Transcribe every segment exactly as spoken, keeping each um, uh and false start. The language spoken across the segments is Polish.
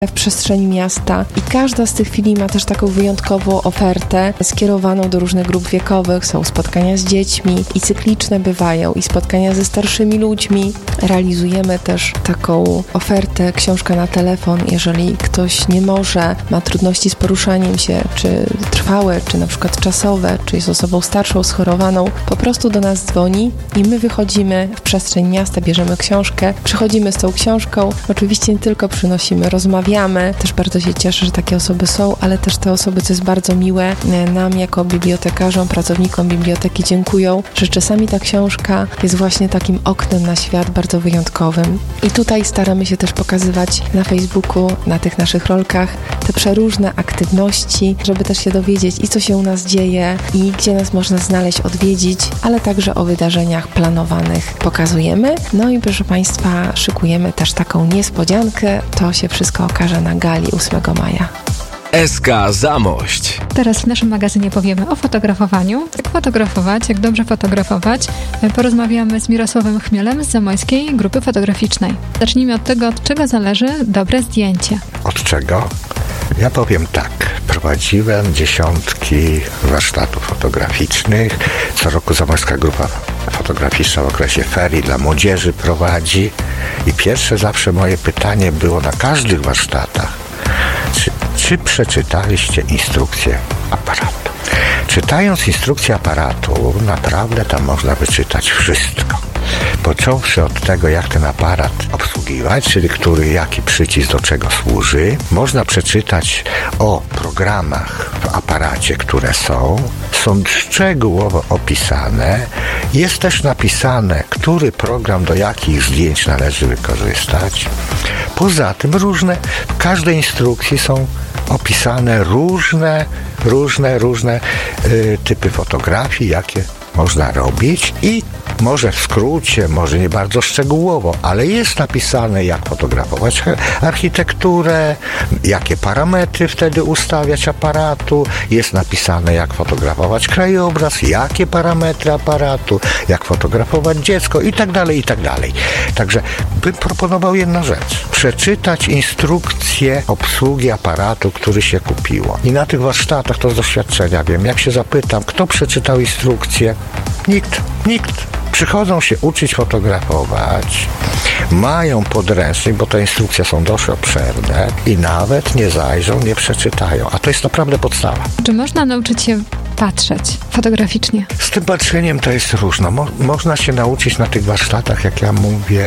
w przestrzeni miasta i każda z tych filii ma też taką wyjątkową ofertę skierowaną do różnych grup wiekowych. Są spotkania z dziećmi i cykliczne bywają i spotkania ze starszymi ludźmi. Realizujemy też taką ofertę książka na telefon, jeżeli ktoś nie może, ma trudności z poruszaniem się, czy trwałe, czy na przykład czasowe, czy jest osobą starszą, schorowaną, po prostu do nas dzwoni i my wychodzimy w przestrzeń miasta, bierzemy książkę, przychodzimy z tą książką, oczywiście nie tylko przynosimy, rozmawiamy. Też bardzo się cieszę, że takie osoby są, ale też te osoby, co jest bardzo miłe, nam jako bibliotekarzom, pracownikom biblioteki dziękują, że czasami ta książka jest właśnie takim oknem na świat bardzo wyjątkowym. I tutaj staramy się też pokazywać na Facebooku, na tych naszych rolkach te przeróżne aktywności, żeby też się dowiedzieć i co się u nas dzieje i gdzie nas można znaleźć, odwiedzić, ale także o wydarzeniach planowanych pokazujemy. No i proszę Państwa, szykujemy też taką niespodziankę. To się wszystko okaże na gali ósmego maja. S K Zamość. Teraz w naszym magazynie powiemy o fotografowaniu. Jak fotografować, jak dobrze fotografować. Porozmawiamy z Mirosławem Chmielem z Zamojskiej Grupy Fotograficznej. Zacznijmy od tego, od czego zależy dobre zdjęcie. Od czego? Ja powiem tak. Prowadziłem dziesiątki warsztatów fotograficznych. Co roku Zamojska Grupa Fotograficzna w okresie ferii dla młodzieży prowadzi. I pierwsze zawsze moje pytanie było na każdych warsztatach. Czy, czy przeczytaliście instrukcję aparatu? Czytając instrukcję aparatu, naprawdę tam można wyczytać wszystko. Począwszy od tego, jak ten aparat obsługiwać, czyli który, jaki przycisk do czego służy. Można przeczytać o programach w aparacie, które są. Są szczegółowo opisane. Jest też napisane, który program do jakich zdjęć należy wykorzystać. Poza tym różne, w każdej instrukcji są opisane różne, różne, różne y, typy fotografii, jakie można robić i może w skrócie, może nie bardzo szczegółowo, ale jest napisane, jak fotografować architekturę, jakie parametry wtedy ustawiać aparatu, jest napisane, jak fotografować krajobraz, jakie parametry aparatu, jak fotografować dziecko i tak dalej, i tak dalej. Także bym proponował jedną rzecz. Przeczytać instrukcję obsługi aparatu, który się kupiło. I na tych warsztatach, to z doświadczenia wiem, jak się zapytam, kto przeczytał instrukcję? Nikt, nikt. Przychodzą się uczyć fotografować, mają podręcznik, bo te instrukcje są dość obszerne i nawet nie zajrzą, nie przeczytają. A to jest naprawdę podstawa. Czy można nauczyć się patrzeć fotograficznie? Z tym patrzeniem to jest różno. Mo- można się nauczyć na tych warsztatach, jak ja mówię,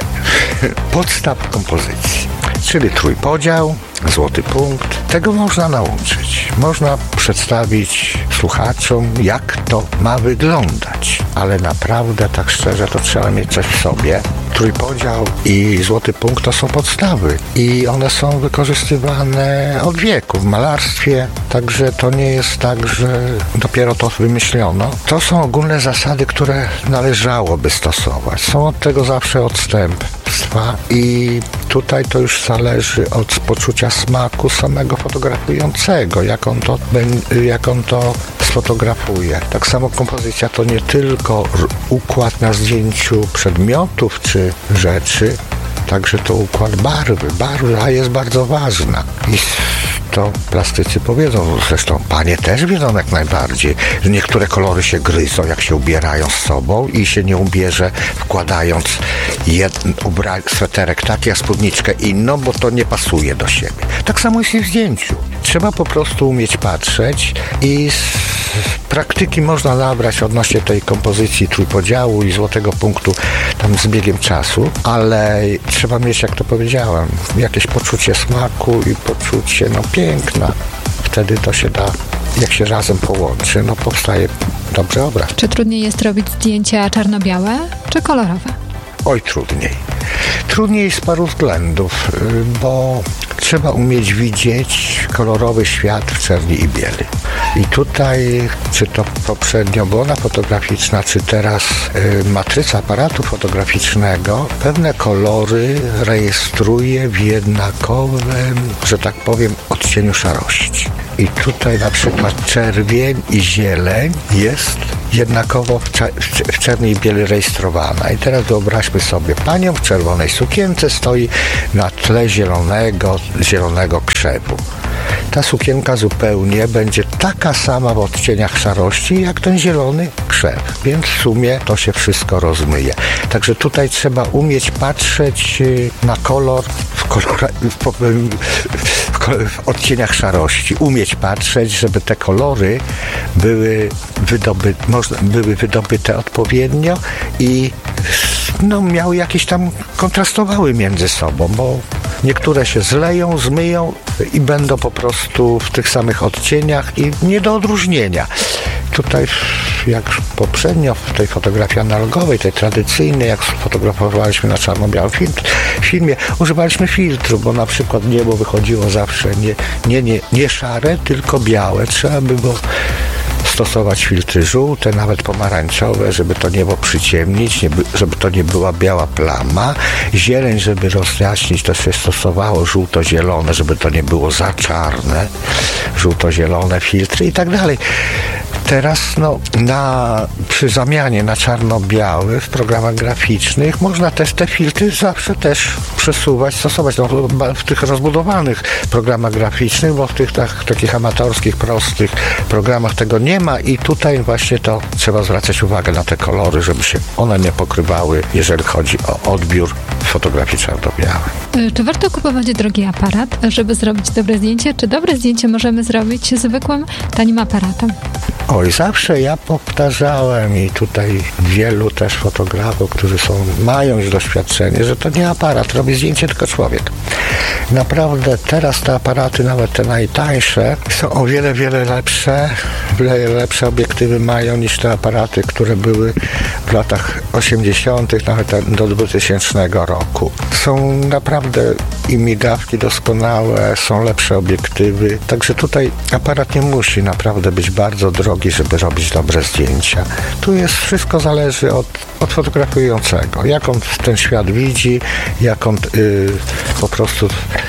podstaw kompozycji, czyli trójpodział, złoty punkt. Tego można nauczyć. Można przedstawić słuchaczom, jak to ma wyglądać. Ale naprawdę, tak szczerze, to trzeba mieć coś w sobie. Trójpodział i złoty punkt to są podstawy. I one są wykorzystywane od wieku w malarstwie. Także to nie jest tak, że dopiero to wymyślono. To są ogólne zasady, które należałoby stosować. Są od tego zawsze odstępstwa i tutaj to już zależy od poczucia smaku samego fotografującego, jak on to, jak on to sfotografuje. Tak samo kompozycja to nie tylko układ na zdjęciu przedmiotów czy rzeczy, także to układ barwy. Barwa jest bardzo ważna i to plastycy powiedzą, zresztą panie też wiedzą jak najbardziej, że niektóre kolory się gryzą, jak się ubierają z sobą i się nie ubierze wkładając jed, ubra, sweterek taki, a spódniczkę inną, bo to nie pasuje do siebie. Tak samo jest i w zdjęciu. Trzeba po prostu umieć patrzeć i z praktyki można nabrać odnośnie tej kompozycji trójpodziału i złotego punktu tam z biegiem czasu, ale trzeba mieć, jak to powiedziałem, jakieś poczucie smaku i poczucie no piękna. Wtedy to się da, jak się razem połączy, no powstaje dobry obraz. Czy trudniej jest robić zdjęcia czarno-białe czy kolorowe? Oj, trudniej. Trudniej z paru względów, bo trzeba umieć widzieć kolorowy świat w czerni i bieli. I tutaj, czy to poprzednio bona fotograficzna, czy teraz y, matryca aparatu fotograficznego, pewne kolory rejestruje w jednakowym, że tak powiem, odcieniu szarości. I tutaj na przykład czerwień i zieleń jest jednakowo w, cza- w czerni i bieli rejestrowana. I teraz wyobraźmy sobie, panią w czerwonej sukience stoi na tle zielonego, zielonego krzewu. Ta sukienka zupełnie będzie taka sama w odcieniach szarości, jak ten zielony krzew, więc w sumie to się wszystko rozmyje. Także tutaj trzeba umieć patrzeć na kolor w, kolora, w, w, w odcieniach szarości, umieć patrzeć, żeby te kolory były, wydoby, można, były wydobyte odpowiednio i no, miały jakieś tam, kontrastowały między sobą, bo niektóre się zleją, zmyją i będą po prostu w tych samych odcieniach i nie do odróżnienia. Tutaj, jak poprzednio w tej fotografii analogowej, tej tradycyjnej, jak fotografowaliśmy na czarno-białym filmie, używaliśmy filtru, bo na przykład niebo wychodziło zawsze nie, nie, nie, nie szare, tylko białe. Trzeba by było stosować filtry żółte, nawet pomarańczowe, żeby to niebo przyciemnić, nie by, żeby to nie była biała plama. Zieleń, żeby rozjaśnić, to się stosowało żółto-zielone, żeby to nie było za czarne. Żółto-zielone filtry i tak dalej. Teraz no, na, przy zamianie na czarno-biały w programach graficznych można też te filtry zawsze też przesuwać, stosować no, w tych rozbudowanych programach graficznych, bo w tych tak, takich amatorskich, prostych programach tego nie ma i tutaj właśnie to trzeba zwracać uwagę na te kolory, żeby się one nie pokrywały, jeżeli chodzi o odbiór fotografii czarno-białej. Czy warto kupować drogi aparat, żeby zrobić dobre zdjęcie? Czy dobre zdjęcie możemy zrobić zwykłym, tanim aparatem? Oj, zawsze ja powtarzałem i tutaj wielu też fotografów, którzy są, mają już doświadczenie, że to nie aparat robi zdjęcie, tylko człowiek. Naprawdę teraz te aparaty, nawet te najtańsze, są o wiele, wiele lepsze, wiele lepsze obiektywy mają niż te aparaty, które były w latach osiemdziesiątych, nawet do dwutysięcznego roku. Są naprawdę i migawki doskonałe, są lepsze obiektywy, także tutaj aparat nie musi naprawdę być bardzo drogi, żeby robić dobre zdjęcia. Tu jest, wszystko zależy od, od fotografującego, jak on ten świat widzi, jak on yy, po prostu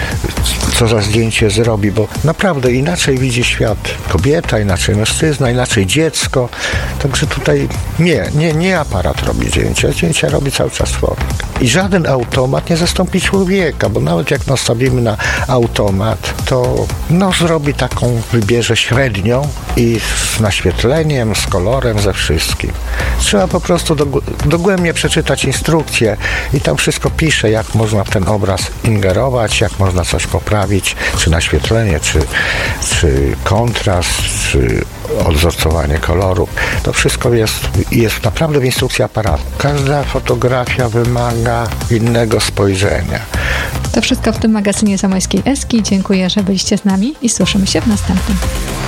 co za zdjęcie zrobi, bo naprawdę inaczej widzi świat kobieta, inaczej mężczyzna, inaczej dziecko, także tutaj nie, nie, nie aparat robi zdjęcia, zdjęcia robi cały czas człowiek. I żaden automat nie zastąpi człowieka, bo nawet jak nastawimy na automat, to no zrobi taką, wybierze średnią i z naświetleniem, z kolorem, ze wszystkim. Trzeba po prostu dogłębnie przeczytać instrukcję i tam wszystko pisze, jak można w ten obraz ingerować, jak można coś poprawić, czy naświetlenie, czy, czy kontrast, czy odwzorcowanie kolorów. To wszystko jest, jest naprawdę w instrukcji aparatu. Każda fotografia wymaga innego spojrzenia. To wszystko w tym magazynie Zamojskiej Eski. Dziękuję, że byliście z nami i słyszymy się w następnym.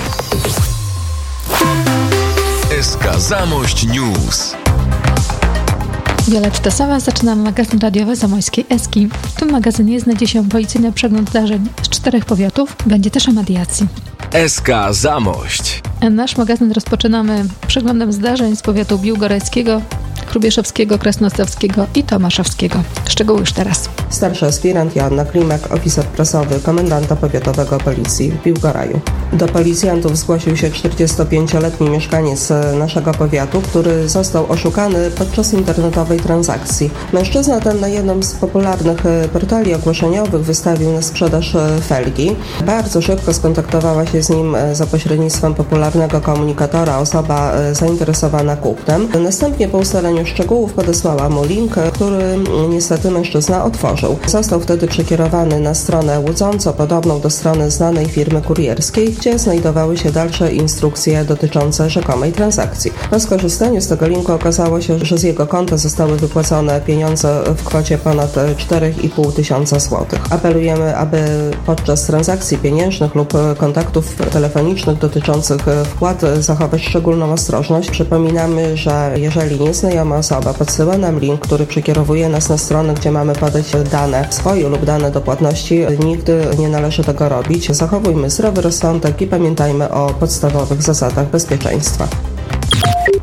S K Zamość News. Wioletta Sowa, zaczynamy magazyn radiowy Zamojskiej Eski. W tym magazynie znajdzie się policyjny przegląd zdarzeń z czterech powiatów. Będzie też o mediacji. S K Zamość. Nasz magazyn rozpoczynamy przeglądem zdarzeń z powiatu biłgorajskiego, Hrubieszowskiego, Krasnozdrowskiego i Tomaszowskiego. Szczegóły już teraz. Starszy aspirant Joanna Klimek, oficer prasowy komendanta powiatowego policji w Biłgoraju. Do policjantów zgłosił się czterdziestopięcioletni mieszkaniec naszego powiatu, który został oszukany podczas internetowej transakcji. Mężczyzna ten na jednym z popularnych portali ogłoszeniowych wystawił na sprzedaż felgi. Bardzo szybko skontaktowała się z nim za pośrednictwem popularnego komunikatora osoba zainteresowana kupnem. Następnie po ustaleniu szczegółów podesłała mu link, który niestety mężczyzna otworzył. Został wtedy przekierowany na stronę łudząco podobną do strony znanej firmy kurierskiej, gdzie znajdowały się dalsze instrukcje dotyczące rzekomej transakcji. Po skorzystaniu z tego linku okazało się, że z jego konta zostały wypłacone pieniądze w kwocie ponad cztery i pół tysiąca złotych. Apelujemy, aby podczas transakcji pieniężnych lub kontaktów telefonicznych dotyczących wpłat zachować szczególną ostrożność. Przypominamy, że jeżeli nieznajoma osoba podsyła nam link, który przekierowuje nas na stronę, gdzie mamy podać dane swoje lub dane do płatności, nigdy nie należy tego robić. Zachowujmy zdrowy rozsądek i pamiętajmy o podstawowych zasadach bezpieczeństwa.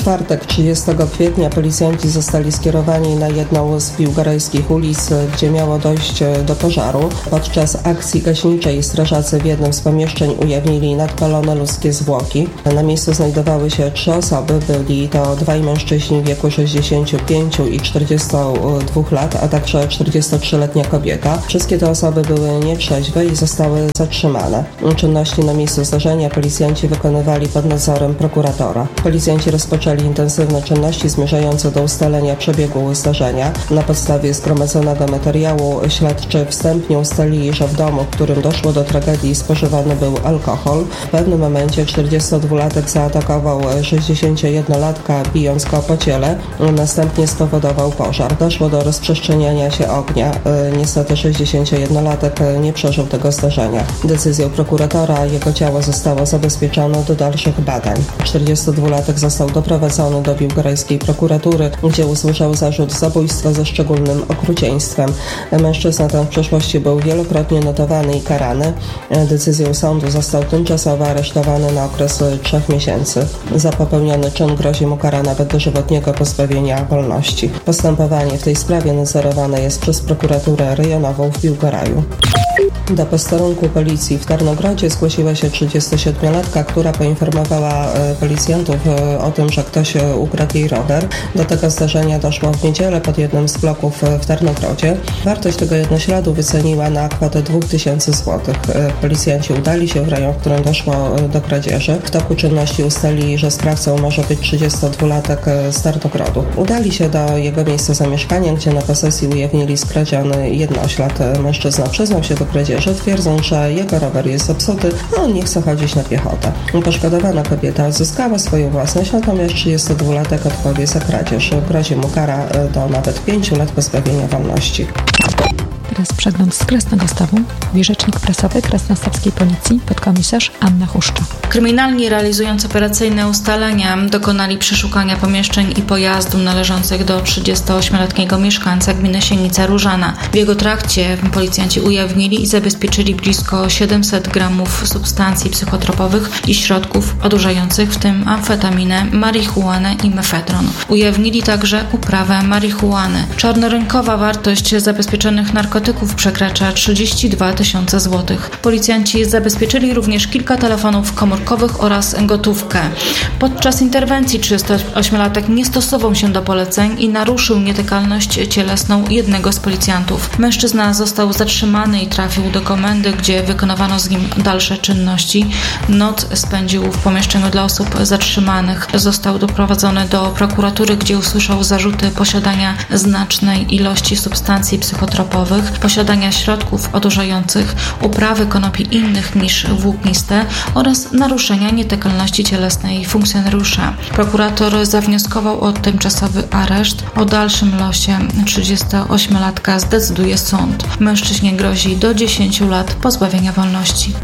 czwartek, trzydziestego kwietnia, policjanci zostali skierowani na jedną z biłgorajskich ulic, gdzie miało dojść do pożaru. Podczas akcji gaśniczej strażacy w jednym z pomieszczeń ujawnili nadpalone ludzkie zwłoki. Na miejscu znajdowały się trzy osoby, byli to dwaj mężczyźni w wieku sześćdziesięciu pięciu i czterdziestu dwóch lat, a także czterdziestotrzyletnia kobieta. Wszystkie te osoby były nietrzeźwe i zostały zatrzymane. Czynności na miejscu zdarzenia policjanci wykonywali pod nadzorem prokuratora. Policjanci rozpoczęli intensywne czynności zmierzające do ustalenia przebiegu zdarzenia. Na podstawie zgromadzonego materiału śledczy wstępnie ustalili, że w domu, w którym doszło do tragedii, spożywany był alkohol. W pewnym momencie czterdziestodwulatek zaatakował sześćdziesięciojednolatka, bijąc go po ciele. Następnie spowodował pożar. Doszło do rozprzestrzeniania się ognia. Niestety sześćdziesięciojednolatek nie przeżył tego zdarzenia. Decyzją prokuratora jego ciało zostało zabezpieczone do dalszych badań. czterdziestodwulatek został doprowadzony do biłgorajskiej prokuratury, gdzie usłyszał zarzut zabójstwa ze szczególnym okrucieństwem. Mężczyzna ten w przeszłości był wielokrotnie notowany i karany. Decyzją sądu został tymczasowo aresztowany na okres trzech miesięcy. Za popełniony czyn grozi mu kara nawet dożywotniego pozbawienia wolności. Postępowanie w tej sprawie nadzorowane jest przez prokuraturę rejonową w Biłgoraju. Do posterunku policji w Tarnogrodzie zgłosiła się trzydziestosiedmiolatka, która poinformowała policjantów o tym, że ktoś ukradł jej rower. Do tego zdarzenia doszło w niedzielę pod jednym z bloków w Tarnogrodzie. Wartość tego jednośladu wyceniła na kwotę dwóch tysięcy złotych. Policjanci udali się w rejon, w którym doszło do kradzieży. W toku czynności ustalili, że sprawcą może być trzydziestodwulatek z Tarnogrodu. Udali się do jego miejsca zamieszkania, gdzie na posesji ujawnili skradziony jednoślad. Mężczyzna przyznał się do kradzieży, twierdząc, że jego rower jest zepsuty, a on nie chce chodzić na piechotę. Poszkodowana kobieta odzyskała swoją własność, natomiast trzydziestodwulatek odpowie za kradzież. Grozi mu kara do nawet pięciu lat pozbawienia wolności. Teraz przegląd z Kresnego Stawu. Mówi rzecznik prasowy Kresnostawskiej Policji, podkomisarz Anna Huszcza. Kryminalni realizując operacyjne ustalenia dokonali przeszukania pomieszczeń i pojazdu należących do trzydziestoośmioletniego mieszkańca gminy Sienica Różana. W jego trakcie policjanci ujawnili i zabezpieczyli blisko siedemset gramów substancji psychotropowych i środków odurzających, w tym amfetaminę, marihuanę i mefedron. Ujawnili także uprawę marihuany. Czarnorynkowa wartość zabezpieczonych narkotyków przekracza trzydzieści dwa tysiące złotych. Policjanci zabezpieczyli również kilka telefonów komórkowych oraz gotówkę. Podczas interwencji trzydziestoośmiolatek nie stosował się do poleceń i naruszył nietykalność cielesną jednego z policjantów. Mężczyzna został zatrzymany i trafił do komendy, gdzie wykonywano z nim dalsze czynności. Noc spędził w pomieszczeniu dla osób zatrzymanych. Został doprowadzony do prokuratury, gdzie usłyszał zarzuty posiadania znacznej ilości substancji psychotropowych, posiadania środków odurzających, uprawy konopi innych niż włókniste oraz naruszenia nietykalności cielesnej funkcjonariusza. Prokurator zawnioskował o tymczasowy areszt. O dalszym losie trzydziestoośmiolatka zdecyduje sąd. Mężczyźnie grozi do dziesięciu lat pozbawienia wolności.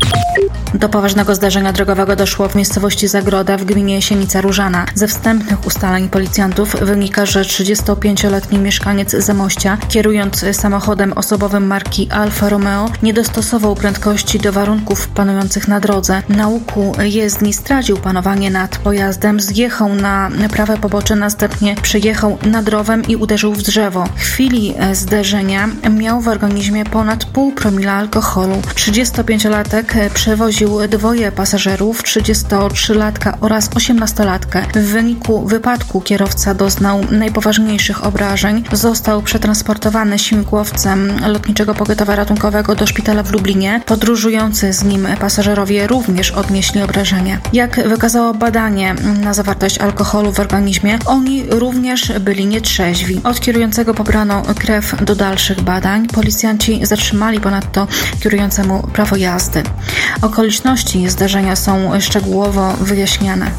Do poważnego zdarzenia drogowego doszło w miejscowości Zagroda w gminie Sienica Różana. Ze wstępnych ustaleń policjantów wynika, że trzydziestopięcioletni mieszkaniec Zamościa, kierując samochodem osobowym marki Alfa Romeo, nie dostosował prędkości do warunków panujących na drodze. Na łuku jezdni stracił panowanie nad pojazdem, zjechał na prawe pobocze, następnie przejechał nad rowem i uderzył w drzewo. W chwili zdarzenia miał w organizmie ponad pół promila alkoholu. trzydziestopięciolatek przewoził dwoje pasażerów, trzydziestotrzylatka oraz osiemnastolatkę. W wyniku wypadku kierowca doznał najpoważniejszych obrażeń. Został przetransportowany śmigłowcem Lotniczego Pogotowia Ratunkowego do szpitala w Lublinie. Podróżujący z nim pasażerowie również odnieśli obrażenia. Jak wykazało badanie na zawartość alkoholu w organizmie, oni również byli nietrzeźwi. Od kierującego pobrano krew do dalszych badań. Policjanci zatrzymali ponadto kierującemu prawo jazdy. Okoliczności zdarzenia są szczegółowo wyjaśniane.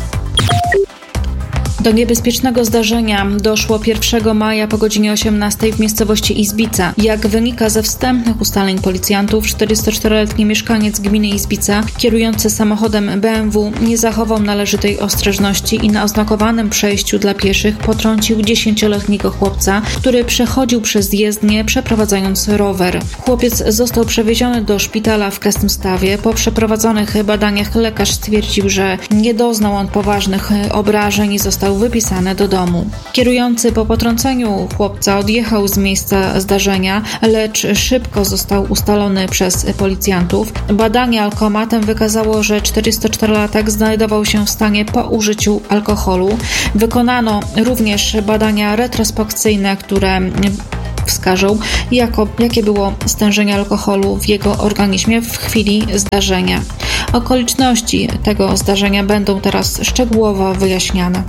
Do niebezpiecznego zdarzenia doszło pierwszego maja po godzinie osiemnastej w miejscowości Izbica. Jak wynika ze wstępnych ustaleń policjantów, czterdziestoczteroletni mieszkaniec gminy Izbica, kierujący samochodem B M W, nie zachował należytej ostrożności i na oznakowanym przejściu dla pieszych potrącił dziesięcioletniego chłopca, który przechodził przez jezdnię, przeprowadzając rower. Chłopiec został przewieziony do szpitala w Kresnym Stawie. Po przeprowadzonych badaniach lekarz stwierdził, że nie doznał on poważnych obrażeń i został został wypisany do domu. Kierujący po potrąceniu chłopca odjechał z miejsca zdarzenia, lecz szybko został ustalony przez policjantów. Badanie alkomatem wykazało, że czterdziestoczterolatek znajdował się w stanie po użyciu alkoholu. Wykonano również badania retrospekcyjne, które wskażą, jako, jakie było stężenie alkoholu w jego organizmie w chwili zdarzenia. Okoliczności tego zdarzenia będą teraz szczegółowo wyjaśniane.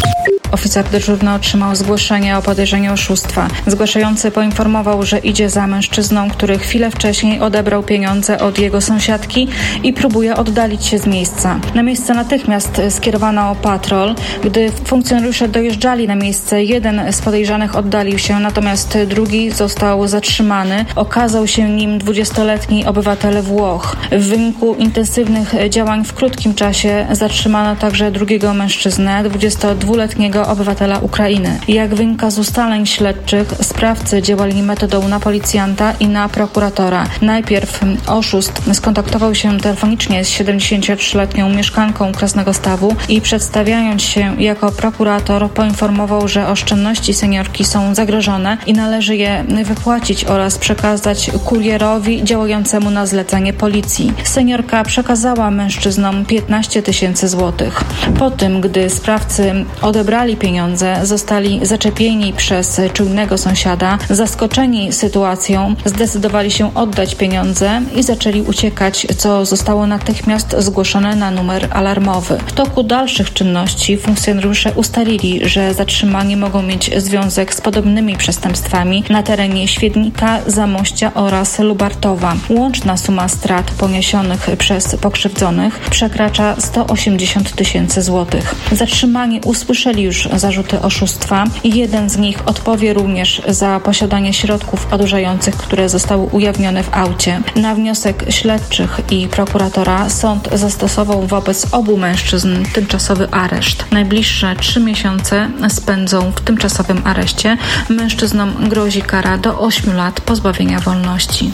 Oficer dyżurny otrzymał zgłoszenie o podejrzeniu oszustwa. Zgłaszający poinformował, że idzie za mężczyzną, który chwilę wcześniej odebrał pieniądze od jego sąsiadki i próbuje oddalić się z miejsca. Na miejsce natychmiast skierowano patrol. Gdy funkcjonariusze dojeżdżali na miejsce, jeden z podejrzanych oddalił się, natomiast drugi został zatrzymany. Okazał się nim dwudziestoletni obywatel Włoch. W wyniku intensywnych działań w krótkim czasie zatrzymano także drugiego mężczyznę, dwudziestodwuletniego obywatela Ukrainy. Jak wynika z ustaleń śledczych, sprawcy działali metodą na policjanta i na prokuratora. Najpierw oszust skontaktował się telefonicznie z siedemdziesięciotrzyletnią mieszkanką Krasnego-Stawu i przedstawiając się jako prokurator poinformował, że oszczędności seniorki są zagrożone i należy je wypłacić oraz przekazać kurierowi działającemu na zlecenie policji. Seniorka przekazała mężczyznom piętnaście tysięcy złotych. Po tym, gdy sprawcy odebrali pieniądze, zostali zaczepieni przez czujnego sąsiada. Zaskoczeni sytuacją, zdecydowali się oddać pieniądze i zaczęli uciekać, co zostało natychmiast zgłoszone na numer alarmowy. W toku dalszych czynności funkcjonariusze ustalili, że zatrzymani mogą mieć związek z podobnymi przestępstwami na terenie Świdnika, Zamościa oraz Lubartowa. Łączna suma strat poniesionych przez pokrzywdzonych przekracza sto osiemdziesiąt tysięcy złotych. Zatrzymani usłyszeli już zarzuty oszustwa i jeden z nich odpowie również za posiadanie środków odurzających, które zostały ujawnione w aucie. Na wniosek śledczych i prokuratora sąd zastosował wobec obu mężczyzn tymczasowy areszt. Najbliższe trzy miesiące spędzą w tymczasowym areszcie. Mężczyznom grozi kara do ośmiu lat pozbawienia wolności.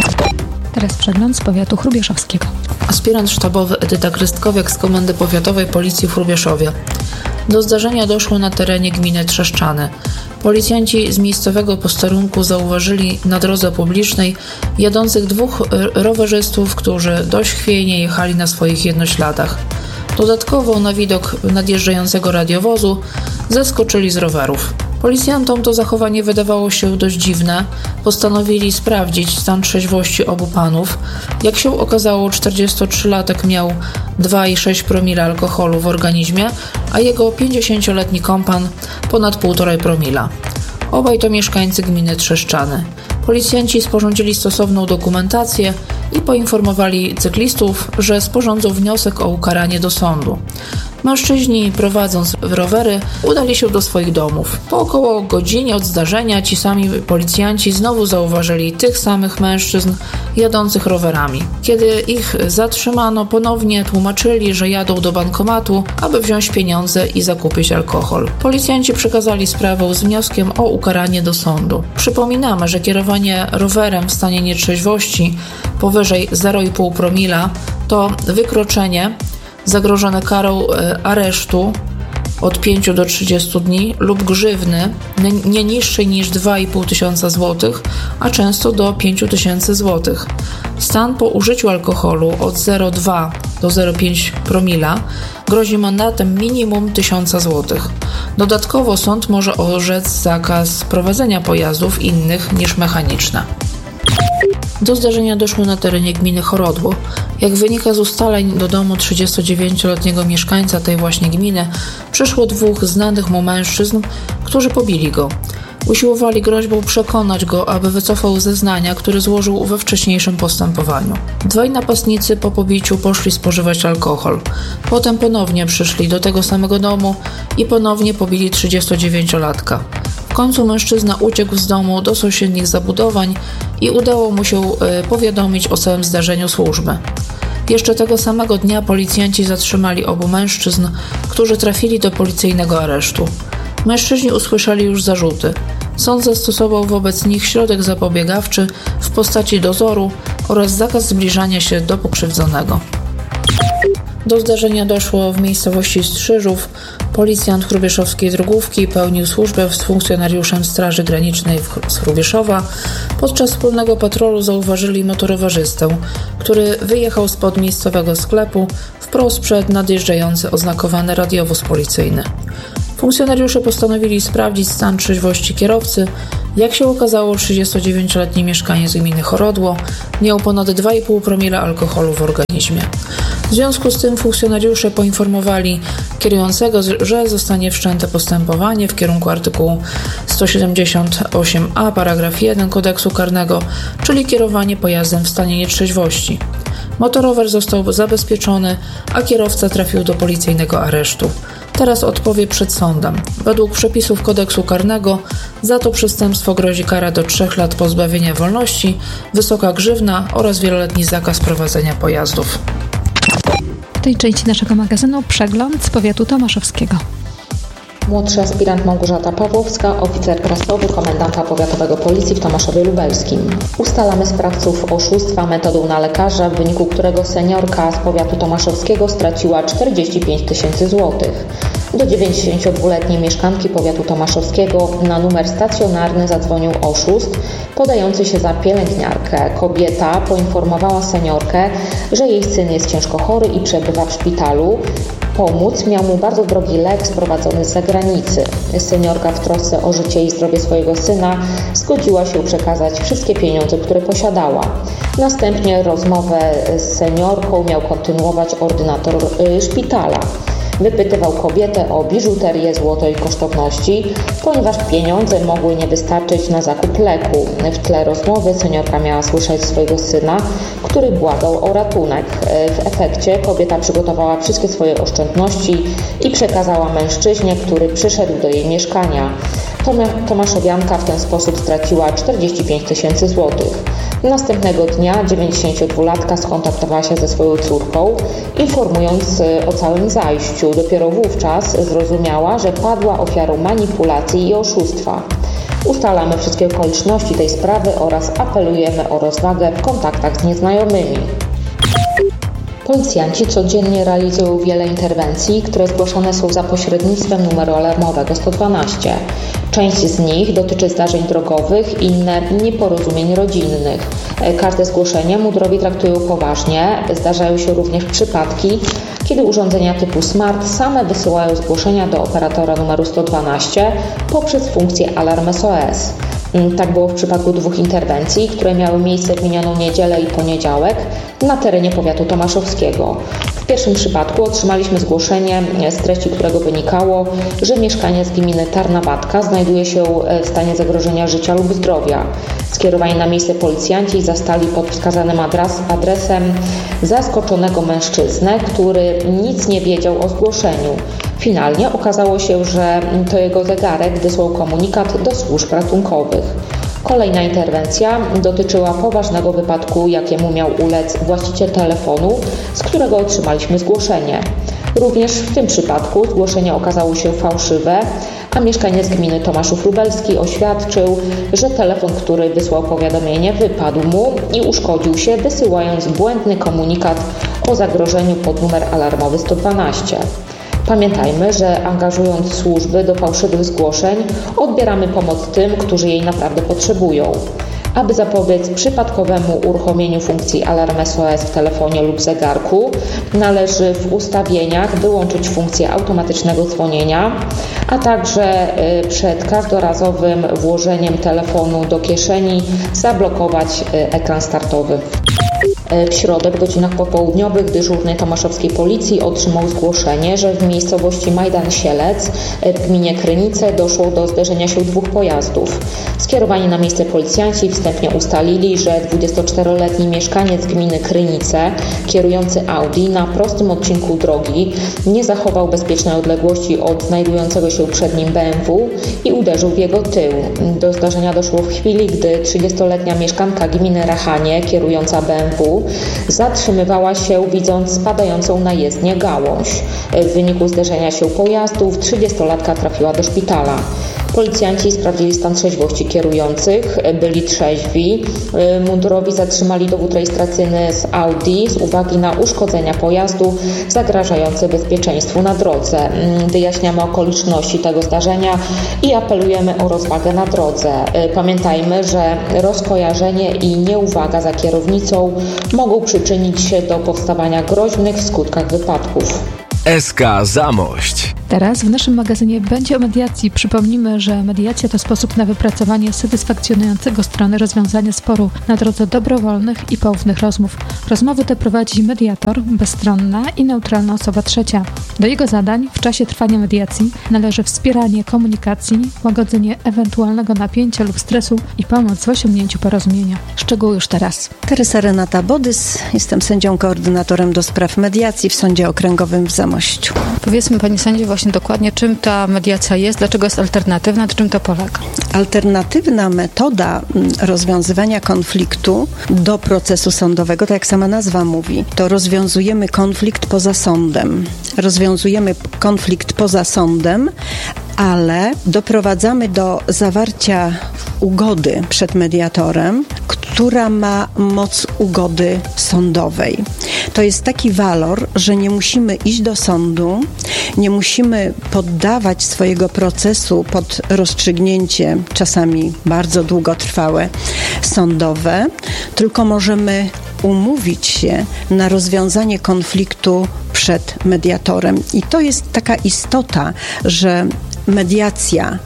Teraz przegląd z powiatu chrubieszowskiego. Aspirant sztabowy Edyta Krystkowiak z Komendy Powiatowej Policji w Hrubieszowie. Do zdarzenia doszło na terenie gminy Trzeszczany. Policjanci z miejscowego posterunku zauważyli na drodze publicznej jadących dwóch rowerzystów, którzy dość chwiejnie jechali na swoich jednośladach. Dodatkowo na widok nadjeżdżającego radiowozu zeskoczyli z rowerów. Policjantom to zachowanie wydawało się dość dziwne. Postanowili sprawdzić stan trzeźwości obu panów. Jak się okazało, czterdziestotrzylatek miał dwa i sześć promila alkoholu w organizmie, a jego pięćdziesięcioletni kompan ponad półtora promila. Obaj to mieszkańcy gminy Trzeszczany. Policjanci sporządzili stosowną dokumentację i poinformowali cyklistów, że sporządzą wniosek o ukaranie do sądu. Mężczyźni, prowadząc rowery, udali się do swoich domów. Po około godzinie od zdarzenia ci sami policjanci znowu zauważyli tych samych mężczyzn jadących rowerami. Kiedy ich zatrzymano, ponownie tłumaczyli, że jadą do bankomatu, aby wziąć pieniądze i zakupić alkohol. Policjanci przekazali sprawę z wnioskiem o ukaranie do sądu. Przypominamy, że kierowanie rowerem w stanie nietrzeźwości powyżej zero i pół promila to wykroczenie zagrożone karą aresztu od pięciu do trzydziestu dni lub grzywny nie niższej niż dwa i pół tysiąca złotych, a często do pięciu tysięcy złotych. Stan po użyciu alkoholu od zero przecinek dwa do zero przecinek pięć promila grozi mandatem minimum tysiąca złotych. Dodatkowo sąd może orzec zakaz prowadzenia pojazdów innych niż mechaniczne. Do zdarzenia doszło na terenie gminy Chorodło. Jak wynika z ustaleń, do domu trzydziestodziewięcioletniego mieszkańca tej właśnie gminy przyszło dwóch znanych mu mężczyzn, którzy pobili go. Usiłowali groźbą przekonać go, aby wycofał zeznania, które złożył we wcześniejszym postępowaniu. Dwaj napastnicy po pobiciu poszli spożywać alkohol. Potem ponownie przyszli do tego samego domu i ponownie pobili trzydziestodziewięciolatka. W końcu mężczyzna uciekł z domu do sąsiednich zabudowań i udało mu się powiadomić o całym zdarzeniu służby. Jeszcze tego samego dnia policjanci zatrzymali obu mężczyzn, którzy trafili do policyjnego aresztu. Mężczyźni usłyszeli już zarzuty. Sąd zastosował wobec nich środek zapobiegawczy w postaci dozoru oraz zakaz zbliżania się do pokrzywdzonego. Do zdarzenia doszło w miejscowości Strzyżów. Policjant hrubieszowskiej drogówki pełnił służbę z funkcjonariuszem Straży Granicznej z Hrubieszowa. Podczas wspólnego patrolu zauważyli motorowerzystę, który wyjechał spod miejscowego sklepu wprost przed nadjeżdżający oznakowany radiowóz policyjny. Funkcjonariusze postanowili sprawdzić stan trzeźwości kierowcy. Jak się okazało, trzydziestodziewięcioletni mieszkaniec gminy Chorodło miał ponad dwa i pół promila alkoholu w organizmie. W związku z tym funkcjonariusze poinformowali kierującego, że zostanie wszczęte postępowanie w kierunku artykułu sto siedemdziesiąt osiem a paragraf jeden kodeksu karnego, czyli kierowanie pojazdem w stanie nietrzeźwości. Motorower został zabezpieczony, a kierowca trafił do policyjnego aresztu. Teraz odpowie przed sądem. Według przepisów kodeksu karnego za to przestępstwo grozi kara do trzech lat pozbawienia wolności, wysoka grzywna oraz wieloletni zakaz prowadzenia pojazdów. W tej części naszego magazynu przegląd z powiatu tomaszowskiego. Młodszy aspirant Małgorzata Pawłowska, oficer prasowy komendanta powiatowego policji w Tomaszowie Lubelskim. Ustalamy sprawców oszustwa metodą na lekarza, w wyniku którego seniorka z powiatu tomaszowskiego straciła czterdzieści pięć tysięcy złotych. Do dziewięćdziesięciodwuletniej mieszkanki powiatu tomaszowskiego na numer stacjonarny zadzwonił oszust podający się za pielęgniarkę. Kobieta poinformowała seniorkę, że jej syn jest ciężko chory i przebywa w szpitalu. Pomóc miał mu bardzo drogi lek sprowadzony z zagranicy. Seniorka w trosce o życie i zdrowie swojego syna zgodziła się przekazać wszystkie pieniądze, które posiadała. Następnie rozmowę z seniorką miał kontynuować ordynator szpitala. Wypytywał kobietę o biżuterię, złoto i kosztowności, ponieważ pieniądze mogły nie wystarczyć na zakup leku. W tle rozmowy seniorka miała słyszeć swojego syna, który błagał o ratunek. W efekcie kobieta przygotowała wszystkie swoje oszczędności i przekazała mężczyźnie, który przyszedł do jej mieszkania. Tomaszowianka w ten sposób straciła czterdzieści pięć tysięcy złotych. Następnego dnia dziewięćdziesięciodwulatka skontaktowała się ze swoją córką, informując o całym zajściu. Dopiero wówczas zrozumiała, że padła ofiarą manipulacji i oszustwa. Ustalamy wszystkie okoliczności tej sprawy oraz apelujemy o rozwagę w kontaktach z nieznajomymi. Policjanci codziennie realizują wiele interwencji, które zgłaszane są za pośrednictwem numeru alarmowego sto dwanaście. Część z nich dotyczy zdarzeń drogowych, inne nieporozumień rodzinnych. Każde zgłoszenie mundrowi traktują poważnie. Zdarzają się również przypadki, kiedy urządzenia typu smart same wysyłają zgłoszenia do operatora numeru sto dwanaście poprzez funkcję Alarm S O S. Tak było w przypadku dwóch interwencji, które miały miejsce w minioną niedzielę i poniedziałek na terenie powiatu tomaszowskiego. W pierwszym przypadku otrzymaliśmy zgłoszenie, z treści którego wynikało, że mieszkaniec gminy Tarnabatka znajduje się w stanie zagrożenia życia lub zdrowia. Skierowani na miejsce policjanci zastali pod wskazanym adres, adresem zaskoczonego mężczyznę, który nic nie wiedział o zgłoszeniu. Finalnie okazało się, że to jego zegarek wysłał komunikat do służb ratunkowych. Kolejna interwencja dotyczyła poważnego wypadku, jakiemu miał ulec właściciel telefonu, z którego otrzymaliśmy zgłoszenie. Również w tym przypadku zgłoszenie okazało się fałszywe, a mieszkaniec gminy Tomaszów Lubelski oświadczył, że telefon, który wysłał powiadomienie, wypadł mu i uszkodził się, wysyłając błędny komunikat o zagrożeniu pod numer alarmowy sto dwanaście. Pamiętajmy, że angażując służby do fałszywych zgłoszeń, odbieramy pomoc tym, którzy jej naprawdę potrzebują. Aby zapobiec przypadkowemu uruchomieniu funkcji Alarm S O S w telefonie lub zegarku, należy w ustawieniach wyłączyć funkcję automatycznego dzwonienia, a także przed każdorazowym włożeniem telefonu do kieszeni zablokować ekran startowy. W środę w godzinach popołudniowych dyżurny tomaszowskiej policji otrzymał zgłoszenie, że w miejscowości Majdan Sielec w gminie Krynice doszło do zderzenia się dwóch pojazdów. Skierowani na miejsce policjanci wstępnie ustalili, że dwudziestoczteroletni mieszkaniec gminy Krynice, kierujący Audi na prostym odcinku drogi, nie zachował bezpiecznej odległości od znajdującego się przed nim B M W i uderzył w jego tył. Do zdarzenia doszło w chwili, gdy trzydziestoletnia mieszkanka gminy Rachanie, kierująca B M W, zatrzymywała się, widząc spadającą na jezdnię gałąź. W wyniku zderzenia się pojazdów trzydziestolatka trafiła do szpitala. Policjanci sprawdzili stan trzeźwości kierujących, byli trzeźwi. Mundurowi zatrzymali dowód rejestracyjny z Audi z uwagi na uszkodzenia pojazdu zagrażające bezpieczeństwu na drodze. Wyjaśniamy okoliczności tego zdarzenia i apelujemy o rozwagę na drodze. Pamiętajmy, że rozkojarzenie i nieuwaga za kierownicą mogą przyczynić się do powstawania groźnych w skutkach wypadków. S K Zamość. Teraz w naszym magazynie będzie o mediacji. Przypomnimy, że mediacja to sposób na wypracowanie satysfakcjonującego strony rozwiązania sporu na drodze dobrowolnych i poufnych rozmów. Rozmowy te prowadzi mediator, bezstronna i neutralna osoba trzecia. Do jego zadań w czasie trwania mediacji należy wspieranie komunikacji, łagodzenie ewentualnego napięcia lub stresu i pomoc w osiągnięciu porozumienia. Szczegóły już teraz. Teresa Renata Bodys, jestem sędzią koordynatorem do spraw mediacji w Sądzie Okręgowym w Zamościu. Powiedzmy, pani sędzio, właśnie dokładnie, czym ta mediacja jest, dlaczego jest alternatywna, czym to polega? Alternatywna metoda rozwiązywania konfliktu do procesu sądowego, tak jak sama nazwa mówi, to rozwiązujemy konflikt poza sądem. Rozwiązujemy konflikt poza sądem, ale doprowadzamy do zawarcia ugody przed mediatorem, która ma moc ugody sądowej. To jest taki walor, że nie musimy iść do sądu, nie musimy poddawać swojego procesu pod rozstrzygnięcie, czasami bardzo długotrwałe, sądowe, tylko możemy umówić się na rozwiązanie konfliktu przed mediatorem. I to jest taka istota, że mediacja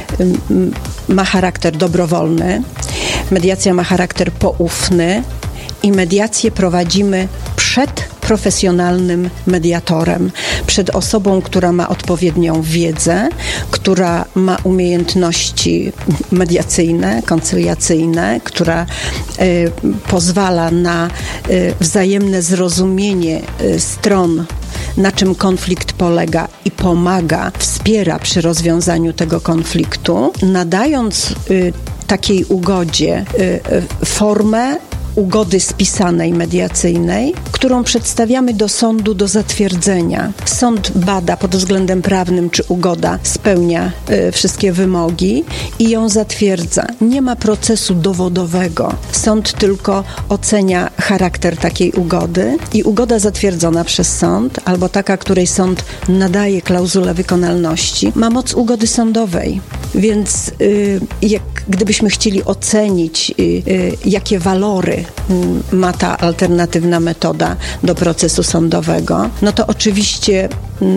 ma charakter dobrowolny, mediacja ma charakter poufny i mediację prowadzimy przed profesjonalnym mediatorem, przed osobą, która ma odpowiednią wiedzę, która ma umiejętności mediacyjne, koncyliacyjne, która y, pozwala na y, wzajemne zrozumienie y, stron, na czym konflikt polega i pomaga, wspiera przy rozwiązaniu tego konfliktu, nadając y, takiej ugodzie y, y, formę ugody spisanej mediacyjnej, którą przedstawiamy do sądu do zatwierdzenia. Sąd bada pod względem prawnym, czy ugoda spełnia y, wszystkie wymogi i ją zatwierdza. Nie ma procesu dowodowego. Sąd tylko ocenia charakter takiej ugody i ugoda zatwierdzona przez sąd, albo taka, której sąd nadaje klauzulę wykonalności, ma moc ugody sądowej. Więc y, jak gdybyśmy chcieli ocenić, y, y, jakie walory y, ma ta alternatywna metoda do procesu sądowego, no to oczywiście y,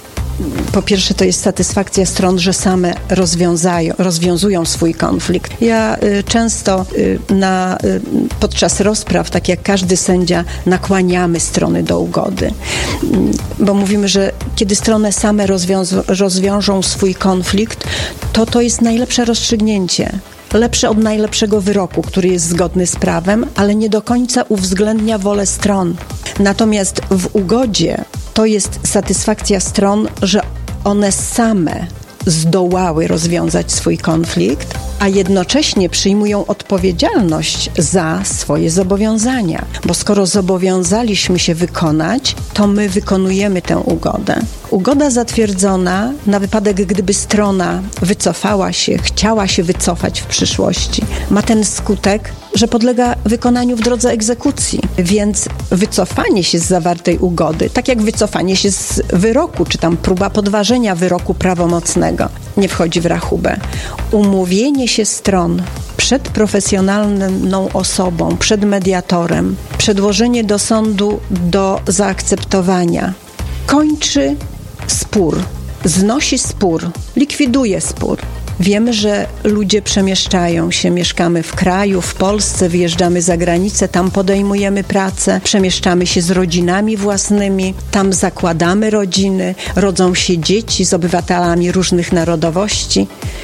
po pierwsze to jest satysfakcja stron, że same rozwiązają, rozwiązują swój konflikt. Ja y, często y, na, y, podczas rozpraw, tak jak każdy sędzia, nakłaniamy strony do ugody. Y, bo mówimy, że kiedy strony same rozwiąz- rozwiążą swój konflikt, to to jest najlepsze rozstrzygnięcie. Lepsze od najlepszego wyroku, który jest zgodny z prawem, ale nie do końca uwzględnia wolę stron. Natomiast w ugodzie to jest satysfakcja stron, że one same zdołały rozwiązać swój konflikt, a jednocześnie przyjmują odpowiedzialność za swoje zobowiązania. Bo skoro zobowiązaliśmy się wykonać, to my wykonujemy tę ugodę. Ugoda zatwierdzona na wypadek, gdyby strona wycofała się, chciała się wycofać w przyszłości, ma ten skutek, że podlega wykonaniu w drodze egzekucji. Więc wycofanie się z zawartej ugody, tak jak wycofanie się z wyroku, czy tam próba podważenia wyroku prawomocnego, nie wchodzi w rachubę. Umówienie się stron przed profesjonalną osobą, przed mediatorem, przedłożenie do sądu do zaakceptowania kończy spór, znosi spór, likwiduje spór. Wiemy, że ludzie przemieszczają się, mieszkamy w kraju, w Polsce, wyjeżdżamy za granicę, tam podejmujemy pracę, przemieszczamy się z rodzinami własnymi, tam zakładamy rodziny, rodzą się dzieci z obywatelami różnych narodowości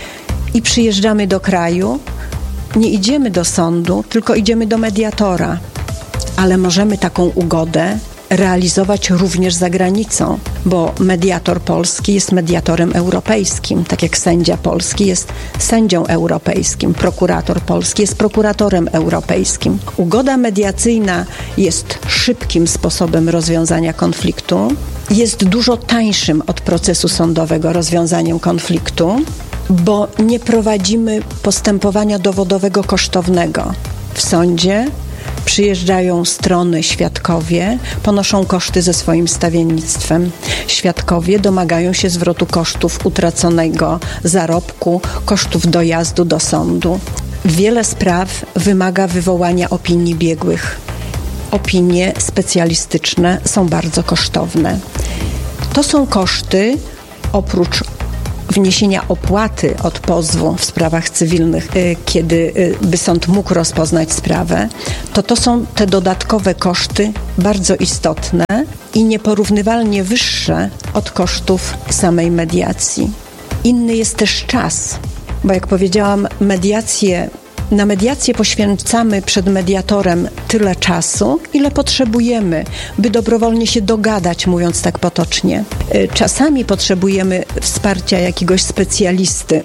i przyjeżdżamy do kraju, nie idziemy do sądu, tylko idziemy do mediatora, ale możemy taką ugodę realizować również za granicą, bo mediator polski jest mediatorem europejskim, tak jak sędzia polski jest sędzią europejskim, prokurator polski jest prokuratorem europejskim. Ugoda mediacyjna jest szybkim sposobem rozwiązania konfliktu, jest dużo tańszym od procesu sądowego rozwiązaniem konfliktu bo nie prowadzimy postępowania dowodowego kosztownego. W sądzie przyjeżdżają strony, świadkowie, ponoszą koszty ze swoim stawiennictwem. Świadkowie domagają się zwrotu kosztów utraconego zarobku, kosztów dojazdu do sądu. Wiele spraw wymaga wywołania opinii biegłych. Opinie specjalistyczne są bardzo kosztowne. To są koszty, oprócz wniesienia opłaty od pozwu w sprawach cywilnych, kiedy by sąd mógł rozpoznać sprawę, to to są te dodatkowe koszty bardzo istotne i nieporównywalnie wyższe od kosztów samej mediacji. Inny jest też czas, bo jak powiedziałam, mediacje Na mediację poświęcamy przed mediatorem tyle czasu, ile potrzebujemy, by dobrowolnie się dogadać, mówiąc tak potocznie. Czasami potrzebujemy wsparcia jakiegoś specjalisty,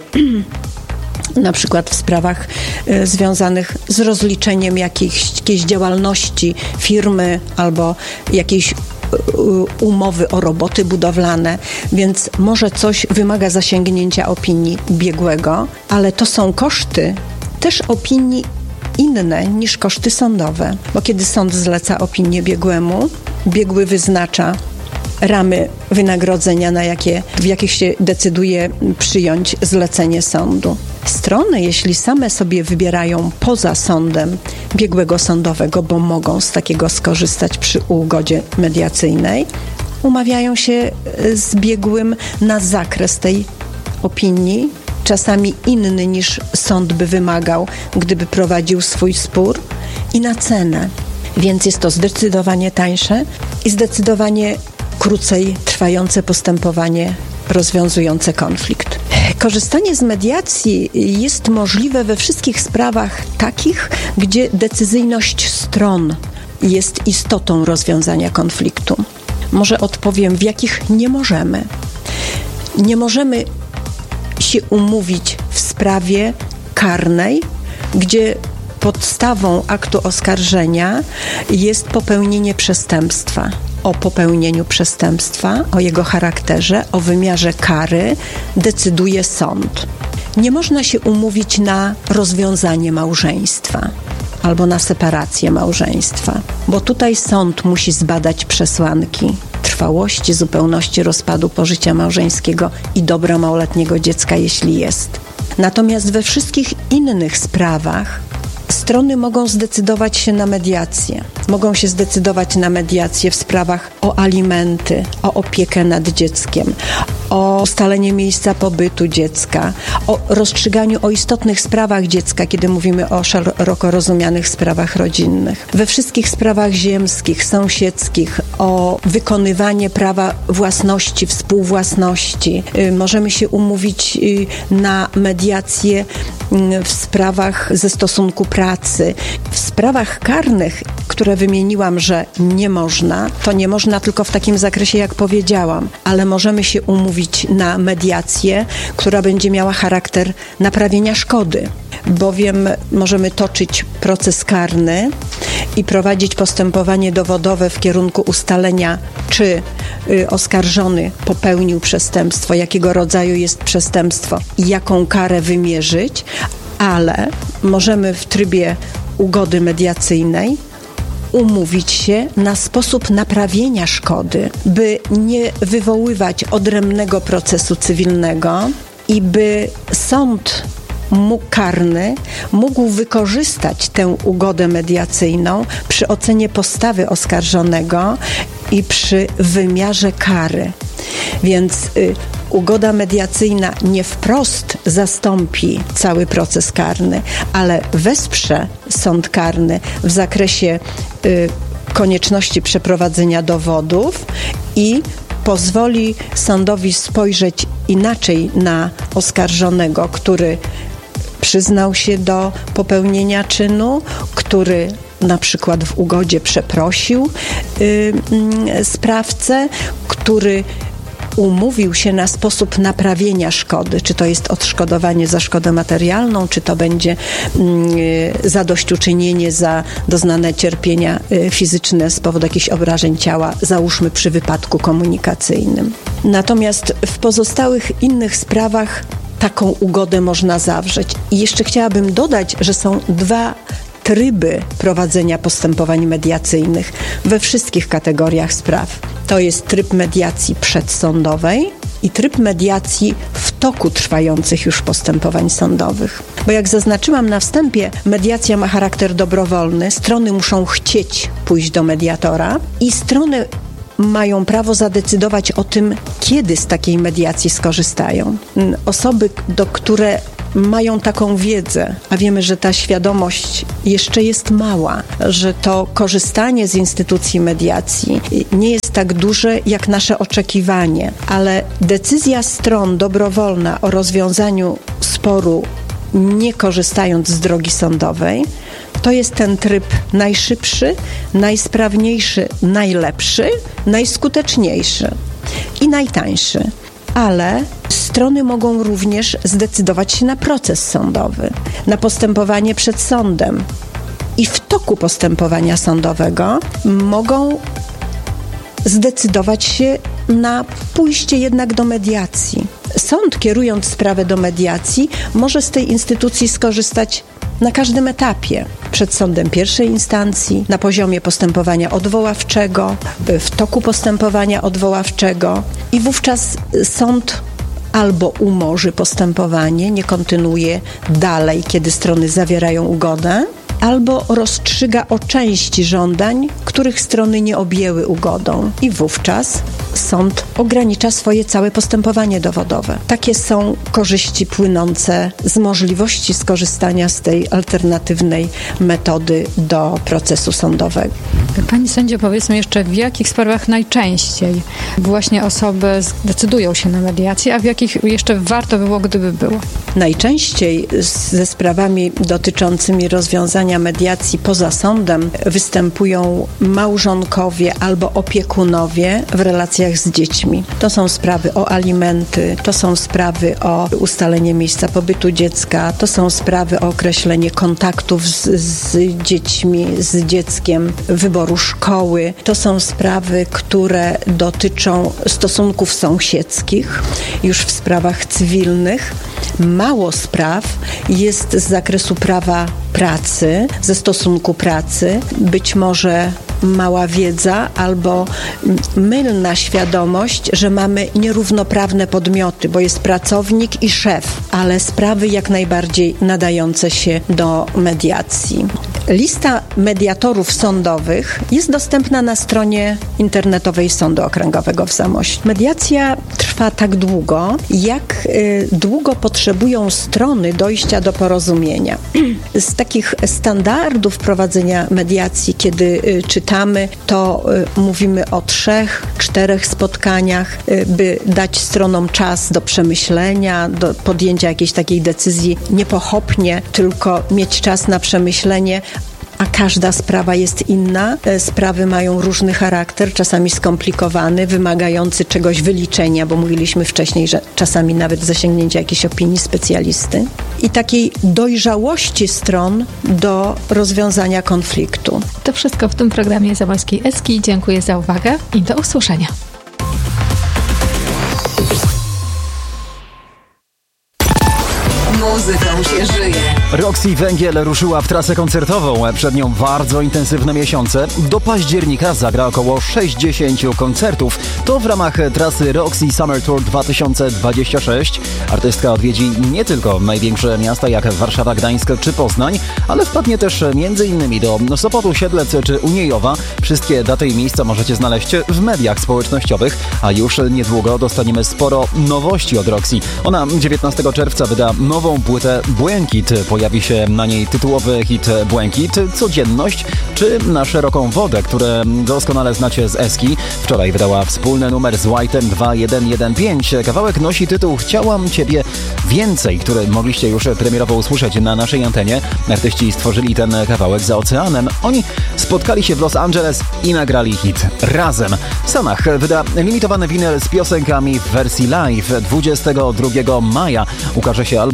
na przykład w sprawach y, związanych z rozliczeniem jakiejś, jakiejś działalności firmy albo jakiejś umowy o roboty budowlane, więc może coś wymaga zasięgnięcia opinii biegłego, ale to są koszty też opinii inne niż koszty sądowe, bo kiedy sąd zleca opinię biegłemu, biegły wyznacza ramy wynagrodzenia, na jakie, w jakich się decyduje przyjąć zlecenie sądu. Strony, jeśli same sobie wybierają poza sądem biegłego sądowego, bo mogą z takiego skorzystać przy ugodzie mediacyjnej, umawiają się z biegłym na zakres tej opinii, czasami inny niż sąd by wymagał, gdyby prowadził swój spór, i na cenę. Więc jest to zdecydowanie tańsze i zdecydowanie krócej trwające postępowanie rozwiązujące konflikt. Korzystanie z mediacji jest możliwe we wszystkich sprawach takich, gdzie decyzyjność stron jest istotą rozwiązania konfliktu. Może odpowiem, w jakich nie możemy. Nie możemy się umówić w sprawie karnej, gdzie podstawą aktu oskarżenia jest popełnienie przestępstwa. O popełnieniu przestępstwa, o jego charakterze, o wymiarze kary decyduje sąd. Nie można się umówić na rozwiązanie małżeństwa albo na separację małżeństwa, bo tutaj sąd musi zbadać przesłanki trwałości, zupełności rozpadu pożycia małżeńskiego i dobra małoletniego dziecka, jeśli jest. Natomiast we wszystkich innych sprawach strony mogą zdecydować się na mediację. Mogą się zdecydować na mediację w sprawach o alimenty, o opiekę nad dzieckiem, o ustalenie miejsca pobytu dziecka, o rozstrzyganiu o istotnych sprawach dziecka, kiedy mówimy o szeroko rozumianych sprawach rodzinnych. We wszystkich sprawach ziemskich, sąsiedzkich, o wykonywanie prawa własności, współwłasności. Możemy się umówić na mediację w sprawach ze stosunku pracy. W sprawach karnych, które wymieniłam, że nie można, to nie można tylko w takim zakresie, jak powiedziałam, ale możemy się umówić na mediację, która będzie miała charakter naprawienia szkody, bowiem możemy toczyć proces karny i prowadzić postępowanie dowodowe w kierunku ustalenia, czy y, oskarżony popełnił przestępstwo, jakiego rodzaju jest przestępstwo i jaką karę wymierzyć, ale możemy w trybie ugody mediacyjnej umówić się na sposób naprawienia szkody, by nie wywoływać odrębnego procesu cywilnego i by sąd mógł, karny mógł wykorzystać tę ugodę mediacyjną przy ocenie postawy oskarżonego i przy wymiarze kary. Więc y, ugoda mediacyjna nie wprost zastąpi cały proces karny, ale wesprze sąd karny w zakresie y, konieczności przeprowadzenia dowodów i pozwoli sądowi spojrzeć inaczej na oskarżonego, który przyznał się do popełnienia czynu, który na przykład w ugodzie przeprosił y, y, sprawcę, który umówił się na sposób naprawienia szkody, czy to jest odszkodowanie za szkodę materialną, czy to będzie y, zadośćuczynienie za doznane cierpienia y, fizyczne z powodu jakichś obrażeń ciała, załóżmy przy wypadku komunikacyjnym. Natomiast w pozostałych innych sprawach taką ugodę można zawrzeć. I jeszcze chciałabym dodać, że są dwa tryby prowadzenia postępowań mediacyjnych we wszystkich kategoriach spraw. To jest tryb mediacji przedsądowej i tryb mediacji w toku trwających już postępowań sądowych. Bo jak zaznaczyłam na wstępie, mediacja ma charakter dobrowolny, strony muszą chcieć pójść do mediatora i strony mają prawo zadecydować o tym, kiedy z takiej mediacji skorzystają. Osoby, do które mają taką wiedzę, a wiemy, że ta świadomość jeszcze jest mała, że to korzystanie z instytucji mediacji nie jest tak duże jak nasze oczekiwanie, ale decyzja stron dobrowolna o rozwiązaniu sporu, nie korzystając z drogi sądowej, to jest ten tryb najszybszy, najsprawniejszy, najlepszy, najskuteczniejszy i najtańszy. Ale strony mogą również zdecydować się na proces sądowy, na postępowanie przed sądem. I w toku postępowania sądowego mogą zdecydować się na pójście jednak do mediacji. Sąd, kierując sprawę do mediacji, może z tej instytucji skorzystać na każdym etapie. Przed sądem pierwszej instancji, na poziomie postępowania odwoławczego, w toku postępowania odwoławczego i wówczas sąd albo umorzy postępowanie, nie kontynuuje dalej, kiedy strony zawierają ugodę, albo rozstrzyga o części żądań, których strony nie objęły ugodą. I wówczas sąd ogranicza swoje całe postępowanie dowodowe. Takie są korzyści płynące z możliwości skorzystania z tej alternatywnej metody do procesu sądowego. Pani sędzio, powiedzmy jeszcze, w jakich sprawach najczęściej właśnie osoby zdecydują się na mediację, a w jakich jeszcze warto było, gdyby było? Najczęściej ze sprawami dotyczącymi rozwiązania mediacji poza sądem występują małżonkowie albo opiekunowie w relacjach z dziećmi. To są sprawy o alimenty, to są sprawy o ustalenie miejsca pobytu dziecka, to są sprawy o określenie kontaktów z, z dziećmi, z dzieckiem, wyboru szkoły. To są sprawy, które dotyczą stosunków sąsiedzkich, już w sprawach cywilnych. Mało spraw jest z zakresu prawa pracy, ze stosunku pracy, być może mała wiedza albo mylna świadomość, że mamy nierównoprawne podmioty, bo jest pracownik i szef, ale sprawy jak najbardziej nadające się do mediacji. Lista mediatorów sądowych jest dostępna na stronie internetowej Sądu Okręgowego w Zamościu. Mediacja trwa tak długo, jak y, długo potrzebują strony dojścia do porozumienia. Z takich standardów prowadzenia mediacji, kiedy y, czytamy, to y, mówimy o trzech, czterech spotkaniach, y, by dać stronom czas do przemyślenia, do podjęcia jakiejś takiej decyzji niepochopnie, tylko mieć czas na przemyślenie, a każda sprawa jest inna. Sprawy mają różny charakter, czasami skomplikowany, wymagający czegoś wyliczenia, bo mówiliśmy wcześniej, że czasami nawet zasięgnięcia jakiejś opinii specjalisty i takiej dojrzałości stron do rozwiązania konfliktu. To wszystko w tym programie Zamojskiej Eski. Dziękuję za uwagę i do usłyszenia. Muzyką się żyje. Roxy Węgiel ruszyła w trasę koncertową. Przed nią bardzo intensywne miesiące. Do października zagra około sześćdziesiąt koncertów. To w ramach trasy Roxy Summer Tour dwa tysiące dwudziesty szósty. Artystka odwiedzi nie tylko największe miasta jak Warszawa, Gdańsk czy Poznań, ale wpadnie też m.in. do Sopotu, Siedlec czy Uniejowa. Wszystkie daty i miejsca możecie znaleźć w mediach społecznościowych, a już niedługo dostaniemy sporo nowości od Roxy. Ona dziewiętnastego czerwca wyda nową płytę Błękit. Pojawi się na niej tytułowy hit Błękit, Codzienność czy Na szeroką wodę, które doskonale znacie z Eski. Wczoraj wydała wspólny numer z White'em dwa jeden jeden pięć. Kawałek nosi tytuł Chciałam Ciebie Więcej, który mogliście już premierowo usłyszeć na naszej antenie. Artyści stworzyli ten kawałek za oceanem. Oni spotkali się w Los Angeles i nagrali hit razem. Sanach wyda limitowany winyl z piosenkami w wersji live. dwudziestego drugiego maja ukaże się album, na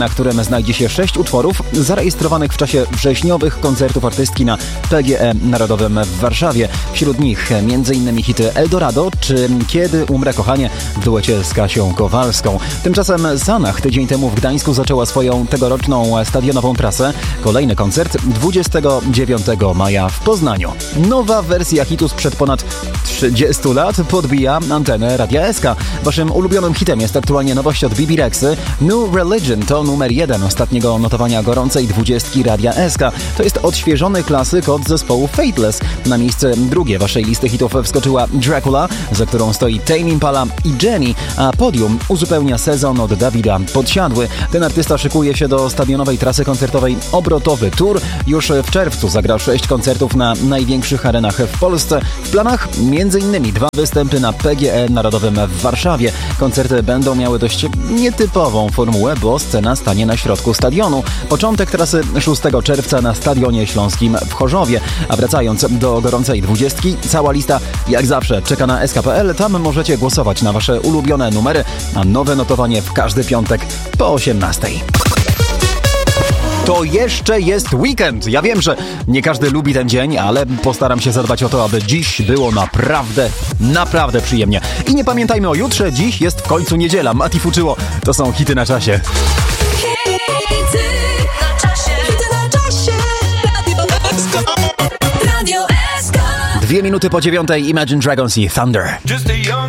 którym znajdzie się sześć utworów zarejestrowanych w czasie wrześniowych koncertów artystki na P G E Narodowym w Warszawie. Wśród nich m.in. hity Eldorado czy Kiedy umrę kochanie w duecie z Kasią Kowalską. Tymczasem Sanach tydzień temu w Gdańsku zaczęła swoją tegoroczną stadionową trasę. Kolejny koncert dwudziestego dziewiątego maja w Poznaniu. Nowa wersja hitu sprzed ponad trzydziestu lat podbija antenę Radia S K. Waszym ulubionym hitem jest aktualnie nowość od Bibi Rexy. New Religion to numer jeden ostatniego notowania gorącej dwudziestki Radia S K. To jest odświeżony klasyk od zespołu Fateless. Na miejsce drugie waszej listy hitów wskoczyła Dracula, za którą stoi Tame Impala i Jenny, a podium uzupełnia Sezon od Dawida Podsiadły. Ten artysta szykuje się do stadionowej trasy koncertowej Obrotowy Tour. Już w czerwcu zagra sześć koncertów na największych arenach w Polsce. W planach m.in. dwa występy na P G E Narodowym w Warszawie. Koncerty będą miały dość nietypową formułę, bo scena stanie na środku stadionu. Początek trasy szóstego czerwca na Stadionie Śląskim w Chorzowie. A wracając do gorącej dwudziestki, cała lista jak zawsze czeka na S K kropka P L. Tam możecie głosować na wasze ulubione numery, a nowe notowanie w każdy piątek po osiemnastej. To jeszcze jest weekend. Ja wiem, że nie każdy lubi ten dzień, ale postaram się zadbać o to, aby dziś było naprawdę, naprawdę przyjemnie. I nie pamiętajmy o jutrze, dziś jest w końcu niedziela. Mati Fuczyło, to są hity na czasie. Hity na czasie. Hity na czasie. Radio S K. Dwie minuty po dziewiątej, Imagine Dragons i Thunder.